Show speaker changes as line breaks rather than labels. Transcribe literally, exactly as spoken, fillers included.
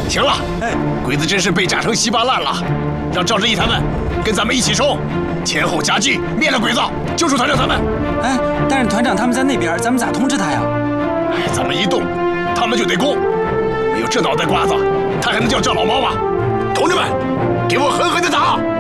行了，哎，鬼子真是被炸成稀巴烂了，让赵志毅他们跟咱们一起冲，前后夹击，灭了鬼子，救出团长他们。
哎，但是团长他们在那边，咱们咋通知他呀？
哎，咱们一动，他们就得攻。没有这脑袋瓜子，他还能叫赵老猫吗？同志们，给我狠狠的打！